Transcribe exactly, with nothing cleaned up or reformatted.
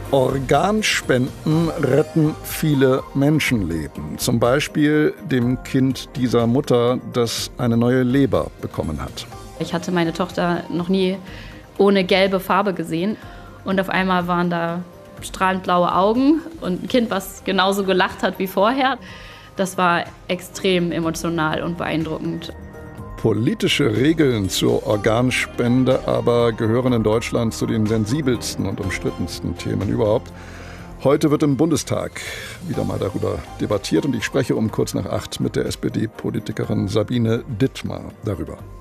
Organspenden retten viele Menschenleben. Zum Beispiel dem Kind dieser Mutter, das eine neue Leber bekommen hat. Ich hatte meine Tochter noch nie ohne gelbe Farbe gesehen. Und auf einmal waren da strahlend blaue Augen und ein Kind, was genauso gelacht hat wie vorher. Das war extrem emotional und beeindruckend. Politische Regeln zur Organspende aber gehören in Deutschland zu den sensibelsten und umstrittensten Themen überhaupt. Heute wird im Bundestag wieder mal darüber debattiert und ich spreche um kurz nach acht mit der S P D-Politikerin Sabine Dittmar darüber.